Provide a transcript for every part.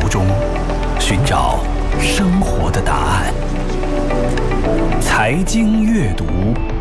途中寻找生活的答案。财经阅读，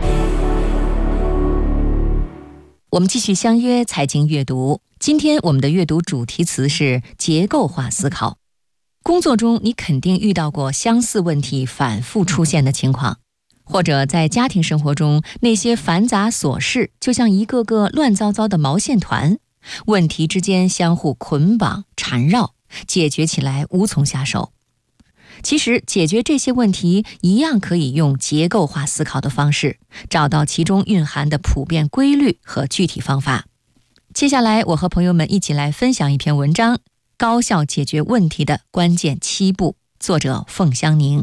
我们继续相约财经阅读。今天我们的阅读主题词是结构化思考。工作中你肯定遇到过相似问题反复出现的情况，或者在家庭生活中，那些繁杂琐事就像一个个乱糟糟的毛线团，问题之间相互捆绑缠绕，解决起来无从下手。其实解决这些问题一样可以用结构化思考的方式，找到其中蕴含的普遍规律和具体方法。接下来我和朋友们一起来分享一篇文章，高效解决问题的关键7步，作者凤香宁。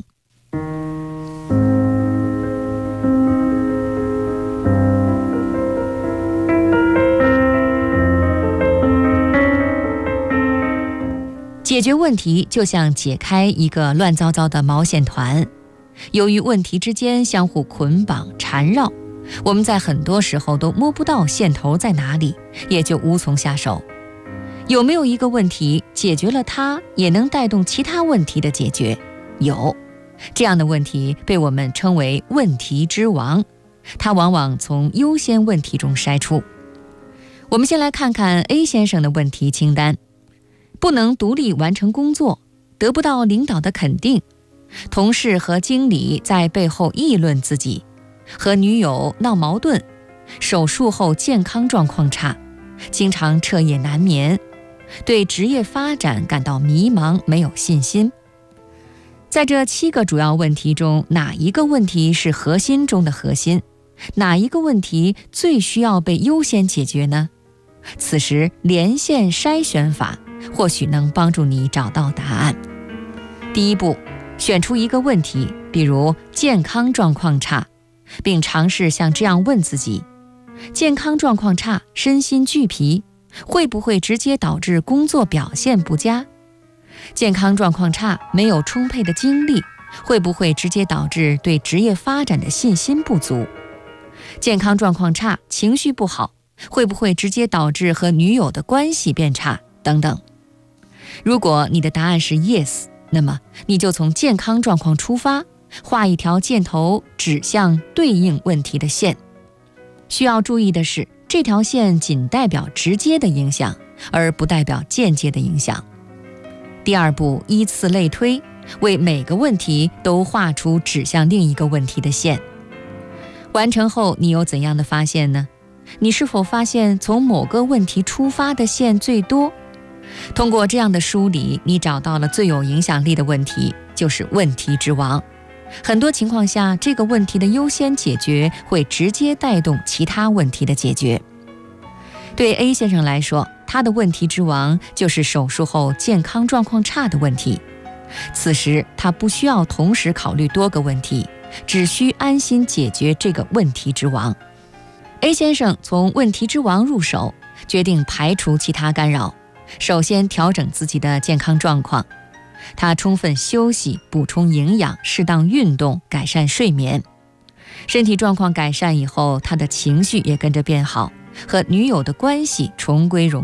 解决问题就像解开一个乱糟糟的毛线团，由于问题之间相互捆绑缠绕，我们在很多时候都摸不到线头在哪里，也就无从下手。有没有一个问题解决了它，也能带动其他问题的解决？有，这样的问题被我们称为问题之王，它往往从优先问题中筛出。我们先来看看 A 先生的问题清单：不能独立完成工作，得不到领导的肯定，同事和经理在背后议论自己，和女友闹矛盾，手术后健康状况差，经常彻夜难眠，对职业发展感到迷茫，没有信心。在这7个主要问题中，哪一个问题是核心中的核心？哪一个问题最需要被优先解决呢？此时连线筛选法或许能帮助你找到答案。第一步，选出一个问题，比如健康状况差，并尝试像这样问自己：健康状况差，身心俱疲，会不会直接导致工作表现不佳？健康状况差，没有充沛的精力，会不会直接导致对职业发展的信心不足？健康状况差，情绪不好，会不会直接导致和女友的关系变差？等等。如果你的答案是 yes， 那么你就从健康状况出发，画一条箭头指向对应问题的线。需要注意的是，这条线仅代表直接的影响，而不代表间接的影响。第二步，依次类推，为每个问题都画出指向另一个问题的线。完成后，你有怎样的发现呢？你是否发现从某个问题出发的线最多？通过这样的梳理，你找到了最有影响力的问题，就是问题之王。很多情况下，这个问题的优先解决会直接带动其他问题的解决。对 A 先生来说，他的问题之王就是手术后健康状况差的问题。此时他不需要同时考虑多个问题，只需安心解决这个问题之王。A 先生从问题之王入手，决定排除其他干扰，首先调整自己的健康状况。他充分休息，补充营养，适当运动，改善睡眠。身体状况改善以后，他的情绪也跟着变好，和女友的关系重归融